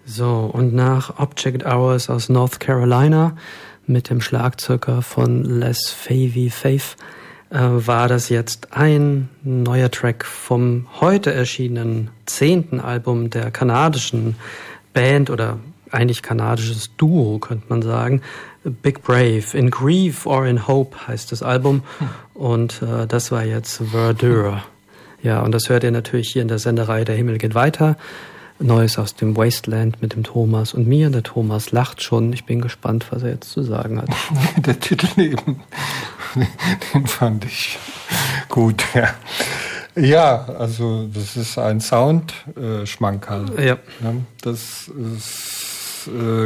So, und nach Object Hours aus North Carolina mit dem Schlagzeuger von Les Favy Faith war das jetzt ein neuer Track vom heute erschienenen 10. Album der kanadischen Band oder eigentlich kanadisches Duo, könnte man sagen. Big Brave. In Grief or in Hope heißt das Album. Und das war jetzt Verdure. Ja, und das hört ihr natürlich hier in der Sendereihe Der Himmel geht weiter. Neues aus dem Wasteland mit dem Thomas und mir. Der Thomas lacht schon. Ich bin gespannt, was er jetzt zu sagen hat. Der Titel eben, den fand ich gut. Ja, ja, also das ist ein Sound-Schmankerl. Ja. Das ist,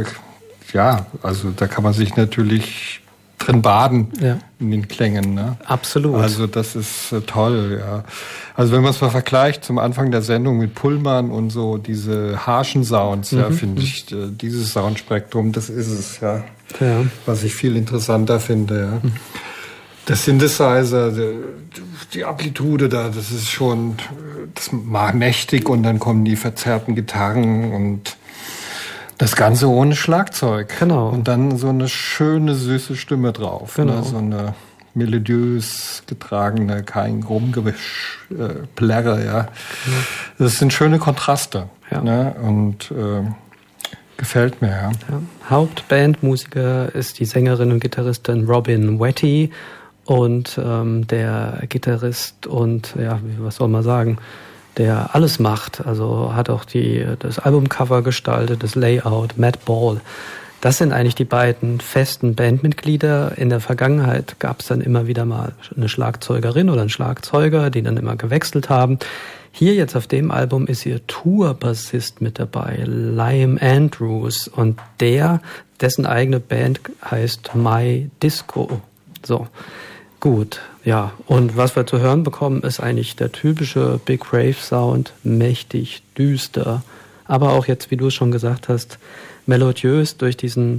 ja, also da kann man sich natürlich drin baden, ja, in den Klängen. Ne? Absolut. Also das ist toll, ja. Also wenn man es mal vergleicht zum Anfang der Sendung mit Pullman und so, diese harschen Sounds, ja, finde ich, dieses Soundspektrum, das ist es, ja. Was ich viel interessanter finde, ja. Der Synthesizer, die Amplitude da, das ist schon, das mag mächtig und dann kommen die verzerrten Gitarren und das Ganze ohne Schlagzeug. Genau. Und dann so eine schöne, süße Stimme drauf. Genau. Ne? So eine melodiös getragene, kein Rumgewisch, Plärre, ja. Genau. Das sind schöne Kontraste. Ja. Ne? Und gefällt mir, ja. Hauptbandmusiker ist die Sängerin und Gitarristin Robin Wetty und der Gitarrist und, ja, was soll man sagen, der alles macht, also hat auch das Albumcover gestaltet, das Layout, Matt Ball. Das sind eigentlich die beiden festen Bandmitglieder. In der Vergangenheit gab es dann immer wieder mal eine Schlagzeugerin oder einen Schlagzeuger, die dann immer gewechselt haben. Hier jetzt auf dem Album ist ihr Tour-Bassist mit dabei, Liam Andrews, und dessen eigene Band heißt My Disco. So, gut. Ja, und was wir zu hören bekommen, ist eigentlich der typische Big Brave Sound, mächtig, düster, aber auch jetzt, wie du es schon gesagt hast, melodiös durch diesen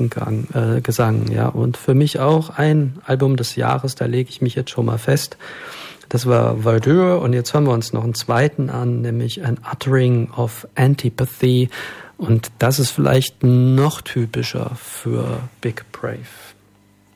Gesang, ja. Und für mich auch ein Album des Jahres, da lege ich mich jetzt schon mal fest. Das war Verdure, und jetzt hören wir uns noch einen zweiten an, nämlich An Uttering of Antipathy, und das ist vielleicht noch typischer für Big Brave.